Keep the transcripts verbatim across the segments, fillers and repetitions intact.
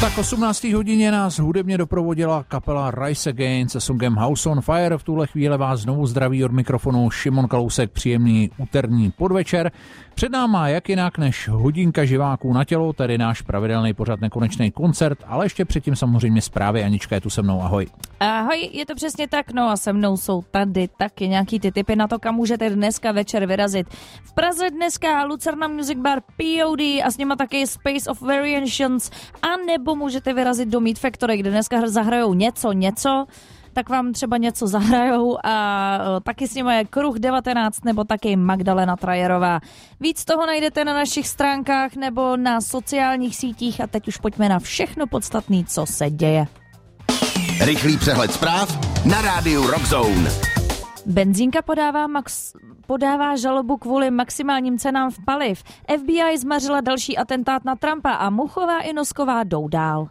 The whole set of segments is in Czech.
Tak osmnácté hodině nás hudebně doprovodila kapela Rise Against se songem House on Fire. V tuhle chvíli vás znovu zdraví od mikrofonu Šimon Kalousek, příjemný úterní podvečer. Před náma jak jinak než hodinka živáků na tělo, tedy náš pravidelný pořad Nekonečný koncert, ale ještě předtím samozřejmě zprávy. Anička je tu se mnou, ahoj. Ahoj, je to přesně tak, no a se mnou jsou tady taky nějaký ty tipy na to, kam můžete dneska večer vyrazit. V Praze dneska Lucerna Music Bar P O D a s nima taky Space of Variations, a nebo můžete vyrazit do Meat Factory, kde dneska zahrajou něco, něco, tak vám třeba něco zahrajou a taky s nimi je Kruh devatenáct nebo taky Magdalena Trajerová. Víc toho najdete na našich stránkách nebo na sociálních sítích a teď už pojďme na všechno podstatné, co se děje. Rychlý přehled zpráv na rádiu Rock Zone. Benzínka podává, max, podává žalobu kvůli maximálním cenám v paliv. F B I zmařila další atentát na Trumpa a Muchová i Nosková jdou dál.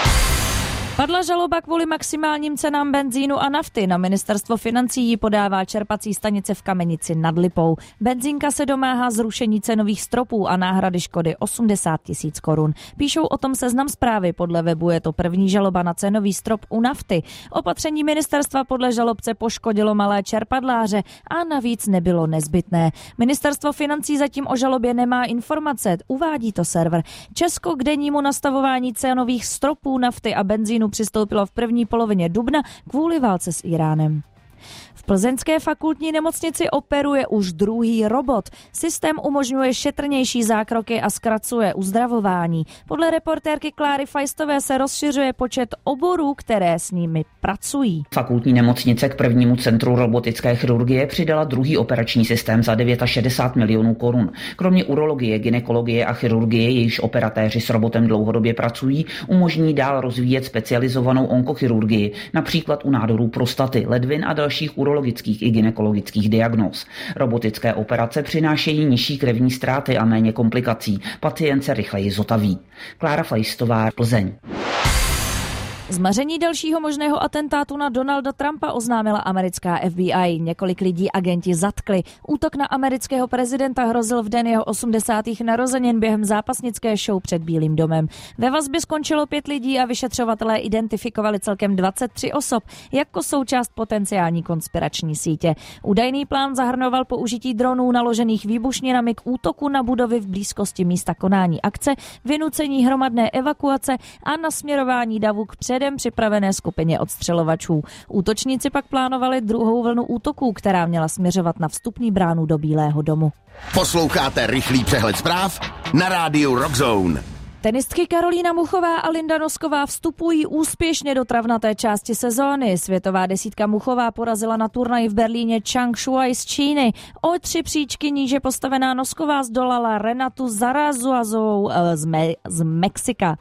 Padla žaloba kvůli maximálním cenám benzínu a nafty. Na ministerstvo financí ji podává čerpací stanice v Kamenici nad Lipou. Benzínka se domáhá zrušení cenových stropů a náhrady škody osmdesát tisíc korun. Píšou o tom Seznam Zprávy. Podle webu je to první žaloba na cenový strop u nafty. Opatření ministerstva podle žalobce poškodilo malé čerpadláře a navíc nebylo nezbytné. Ministerstvo financí zatím o žalobě nemá informace, uvádí to server. Česko k dennímu nastavování cenových stropů nafty a benzínu přistoupilo v první polovině dubna kvůli válce s Iránem. V plzeňské fakultní nemocnici operuje už druhý robot. Systém umožňuje šetrnější zákroky a zkracuje uzdravování. Podle reportérky Kláry Fajstové se rozšiřuje počet oborů, které s nimi pracují. Fakultní nemocnice k prvnímu centru robotické chirurgie přidala druhý operační systém za šedesát devět milionů korun. Kromě urologie, gynekologie a chirurgie, jejichž operatéři s robotem dlouhodobě pracují, umožní dál rozvíjet specializovanou onkochirurgii, například u nádorů prostaty, ledvin a dalších urologických i gynekologických diagnóz. Robotické operace přinášejí nižší krevní ztráty a méně komplikací. Pacient se rychleji zotaví. Klára Flejstová, Plzeň. Zmaření dalšího možného atentátu na Donalda Trumpa oznámila americká F B I. Několik lidí agenti zatkli. Útok na amerického prezidenta hrozil v den jeho osmdesátých narozenin během zápasnické show před Bílým domem. Ve vazbě skončilo pět lidí a vyšetřovatelé identifikovali celkem dvacet tři osob jako součást potenciální konspirační sítě. Údajný plán zahrnoval použití dronů naložených výbušninami k útoku na budovy v blízkosti místa konání akce, vynucení hromadné evakuace a nasměrování davu k před připravené skupině odstřelovačů. Útočníci pak plánovali druhou vlnu útoků, která měla směřovat na vstupní bránu do Bílého domu. Posloucháte rychlý přehled zpráv na rádiu Rock Zone. Tenistky Karolína Muchová a Linda Nosková vstupují úspěšně do travnaté části sezóny. Světová desítka Muchová porazila na turnaji v Berlíně Chang Shuai z Číny. O tři příčky níže postavená Nosková zdolala Renatu Zarazuazovou z, Me- z Mexika.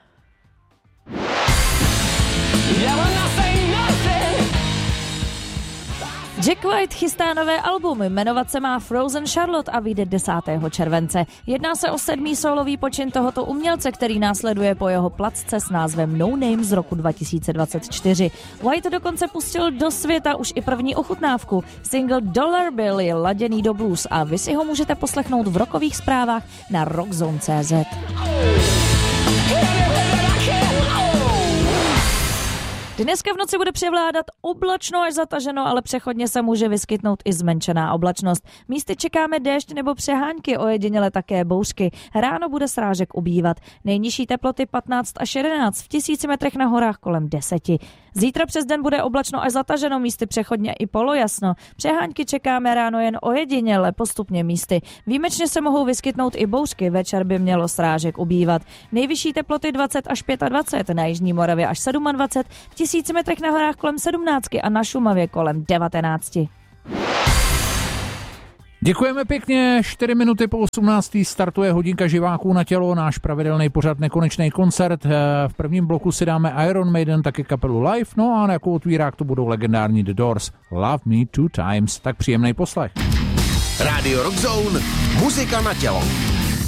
Jack White chystá nové album, jmenovat se má Frozen Charlotte a vyjde desátého července. Jedná se o sedmý solový počin tohoto umělce, který následuje po jeho placce s názvem No Name z roku dva tisíce dvacet čtyři. White dokonce pustil do světa už i první ochutnávku. Single Dollar Bill je laděný do blues a vy si ho můžete poslechnout v rockových zprávách na rockzone tečka cé zet. Dneska v noci bude převládat oblačno až zataženo, ale přechodně se může vyskytnout i zmenšená oblačnost. Místy čekáme déšť nebo přehánky, ojediněle také bouřky. Ráno bude srážek ubývat. Nejnižší teploty patnáct až jedenáct, v tisíci metrech na horách kolem deseti. Zítra přes den bude oblačno až zataženo, místy přechodně i polojasno. Přehánky čekáme ráno jen ojediněle, postupně místy. Výjimečně se mohou vyskytnout i bouřky, večer by mělo srážek ubývat. Nejvyšší teploty dvacet až dvacet pět, na jižní Moravě až dvacet sedm, v tisíci metrech na horách kolem sedmnáct a na Šumavě kolem devatenáct. Děkujeme pěkně, čtyři minuty po osmnácté startuje hodinka živáků na tělo, náš pravidelný pořad Nekonečný koncert. V prvním bloku si dáme Iron Maiden, taky kapelu Live, no a jako otvírák to budou legendární The Doors, Love Me Two Times, tak příjemný poslech. Radio Rock Zone, muzika na tělo.